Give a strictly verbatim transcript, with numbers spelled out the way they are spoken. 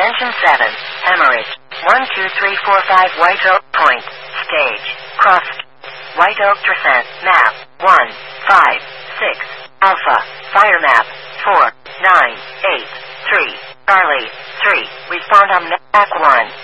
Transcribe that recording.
Attention seven. Hemorrhage. one two three four five White Oak Point. Stage. Cross. White Oak Descent. Map. one five six. Alpha. Fire map. four nine eight three. Charlie. three. Respond on map one.